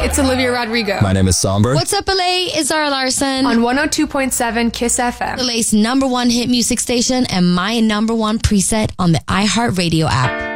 it's Olivia Rodrigo. My name is Somber. What's up, LA? It's Zara Larson. On 102.7 Kiss FM. LA's #1 hit music station and my #1 preset on the iHeartRadio app.